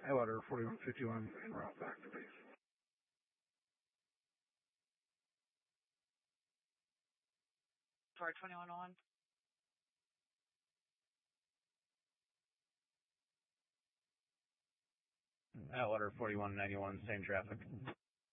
Highwater 4151 en route back to base. Car 2101. Highwater 4191, same traffic.